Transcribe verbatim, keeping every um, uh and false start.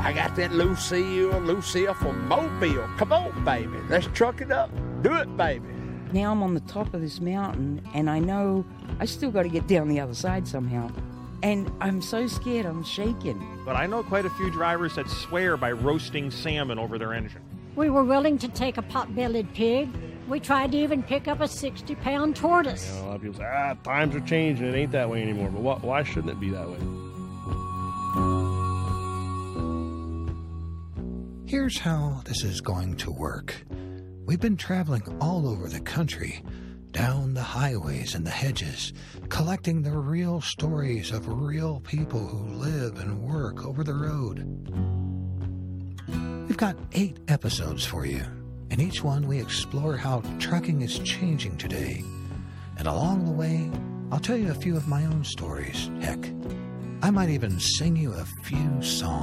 I got that Lucille, Lucille from Mobile. Come on, baby. Let's truck it up. Do it, baby. Now I'm on the top of this mountain, and I know I still got to get down the other side somehow. And I'm so scared, I'm shaking. But I know quite a few drivers that swear by roasting salmon over their engine. We were willing to take a pot-bellied pig. We tried to even pick up a sixty-pound tortoise. You know, a lot of people say, ah, times are changing. It ain't that way anymore. But wh- why shouldn't it be that way? Here's how this is going to work. We've been traveling all over the country, down the highways and the hedges, collecting the real stories of real people who live and work over the road. We've got eight episodes for you. In each one, we explore how trucking is changing today. And along the way, I'll tell you a few of my own stories. Heck, I might even sing you a few songs.